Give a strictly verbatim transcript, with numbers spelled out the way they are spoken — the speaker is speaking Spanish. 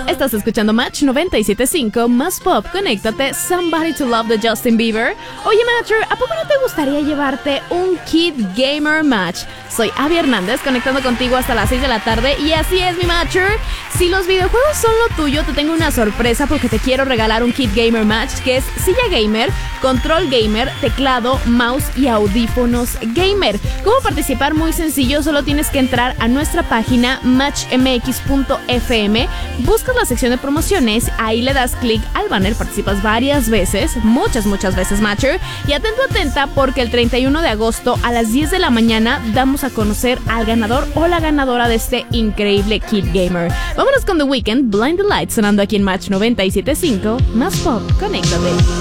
Estás escuchando Match noventa y siete punto cinco, más pop, conéctate, Somebody to Love de Justin Bieber. Oye, Matcher, ¿a poco no te gustaría llevarte un Kid Gamer Match? Soy Abby Hernández, conectando contigo hasta las seis de la tarde, y así es, mi Matcher. Si los videojuegos son lo tuyo, te tengo una sorpresa porque te quiero regalar un Kid Gamer Match, que es silla gamer, control gamer, teclado, mouse y audífonos gamer. ¿Cómo participar? Muy sencillo, solo tienes que entrar a nuestra página match m x punto f m, buscas la sección de promociones, ahí le das clic al banner, participas varias veces, muchas, muchas veces, Matcher, y atento, atenta, porque el treinta y uno de agosto a las diez de la mañana damos a conocer al ganador o la ganadora de este increíble Kid Gamer. Vámonos con The Weeknd, Blind the Lights, sonando aquí en Match noventa y siete punto cinco, más pop, conéctate.